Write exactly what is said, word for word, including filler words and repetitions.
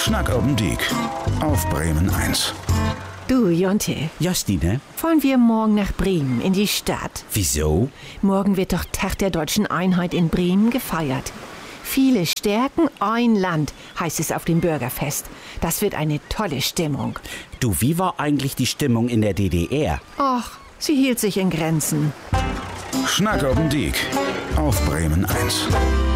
Schnack oben Diek auf Bremen eins. Du, Jonte, Justine? wollen wir morgen nach Bremen in die Stadt? Wieso? Morgen wird doch Tag der Deutschen Einheit in Bremen gefeiert. Viele Stärken, ein Land, heißt es auf dem Bürgerfest. Das wird eine tolle Stimmung. Du, wie war eigentlich die Stimmung in der D D R? Ach, sie hielt sich in Grenzen. Schnack oben Diek auf Bremen eins.